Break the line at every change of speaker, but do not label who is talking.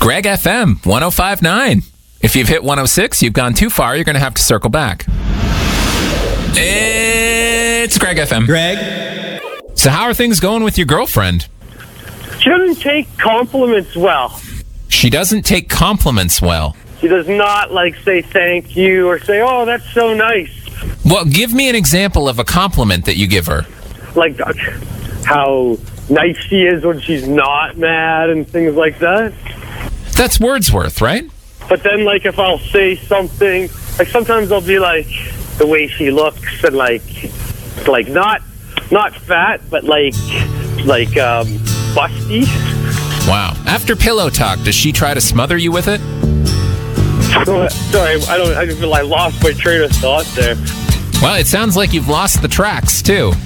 Greg FM 105.9. If you've hit 106, you've gone too far. You're going to have to circle back. It's Greg FM.
Greg?
So how are things going with your girlfriend?
She doesn't take compliments well.
She doesn't take compliments well.
She does not, say thank you or say, oh, that's so nice.
Well, give me an example of a compliment that you give her.
Like how nice she is when she's not mad and things like that.
That's Wordsworth, right?
But then, if I'll say something, sometimes I'll be the way she looks and not fat, but busty.
Wow. After pillow talk, does she try to smother you with it?
Sorry, I lost my train of thought there.
Well, it sounds like you've lost the tracks, too.